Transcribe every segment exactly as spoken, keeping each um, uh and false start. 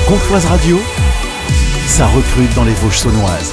Comtoise Radio, ça recrute dans les Vosges saunoises.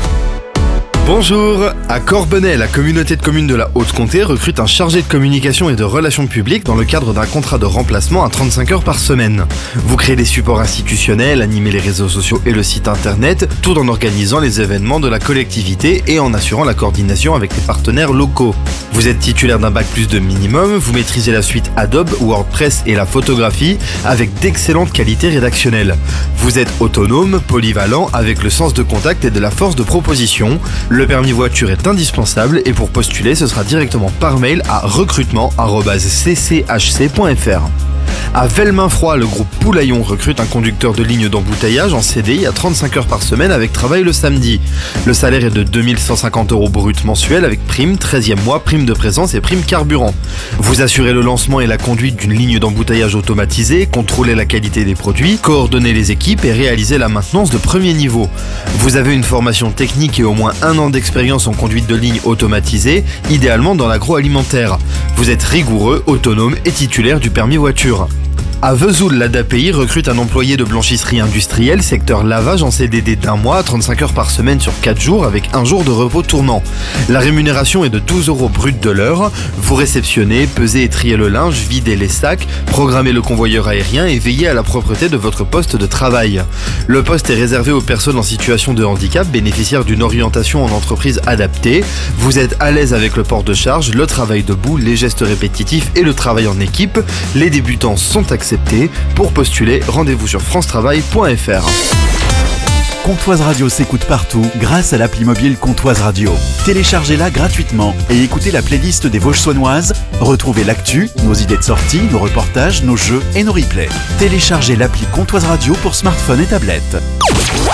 Bonjour, à Corbenay, la communauté de communes de la Haute-Comté recrute un chargé de communication et de relations publiques dans le cadre d'un contrat de remplacement à trente-cinq heures par semaine. Vous créez des supports institutionnels, animez les réseaux sociaux et le site internet, tout en organisant les événements de la collectivité et en assurant la coordination avec les partenaires locaux. Vous êtes titulaire d'un bac plus de minimum, vous maîtrisez la suite Adobe, WordPress et la photographie avec d'excellentes qualités rédactionnelles. Vous êtes autonome, polyvalent, avec le sens de contact et de la force de proposition. Le permis voiture est indispensable et pour postuler, ce sera directement par mail à recrutement arobase c c h c point f r. À Velminfroid, le groupe Poulaillon recrute un conducteur de ligne d'embouteillage en C D I à trente-cinq heures par semaine avec travail le samedi. Le salaire est de deux mille cent cinquante euros brut mensuel avec prime, treizième mois, prime de présence et prime carburant. Vous assurez le lancement et la conduite d'une ligne d'embouteillage automatisée, contrôlez la qualité des produits, coordonnez les équipes et réalisez la maintenance de premier niveau. Vous avez une formation technique et au moins un an d'expérience en conduite de ligne automatisée, idéalement dans l'agroalimentaire. Vous êtes rigoureux, autonome et titulaire du permis voiture. À Vesoul, la D A P I recrute un employé de blanchisserie industrielle, secteur lavage en C D D d'un mois, trente-cinq heures par semaine sur quatre jours avec un jour de repos tournant. La rémunération est de douze euros brut de l'heure. Vous réceptionnez, pesez et triez le linge, videz les sacs, programmez le convoyeur aérien et veillez à la propreté de votre poste de travail. Le poste est réservé aux personnes en situation de handicap bénéficiaires d'une orientation en entreprise adaptée. Vous êtes à l'aise avec le port de charge, le travail debout, les gestes répétitifs et le travail en équipe. Les débutants sont acceptés. Pour postuler, rendez-vous sur france travail point f r. Comtoise Radio s'écoute partout grâce à l'appli mobile Comtoise Radio. Téléchargez-la gratuitement et écoutez la playlist des Vosges saunoises. Retrouvez l'actu, nos idées de sortie, nos reportages, nos jeux et nos replays. Téléchargez l'appli Comtoise Radio pour smartphone et tablette.